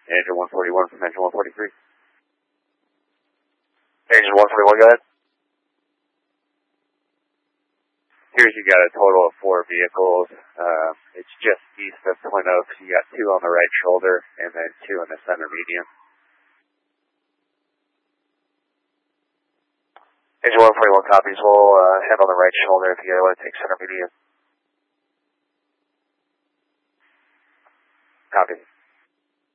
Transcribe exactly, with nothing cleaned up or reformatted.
Engine one forty-one from engine one forty-three. Engine one forty-one, go ahead. Here's you got a total of four vehicles. Uh, it's just east of Twin Oaks. You got two on the right shoulder and then two in the center median. Engine one forty-one copies. We'll uh, head on the right shoulder if you guys want to take center median. Copy.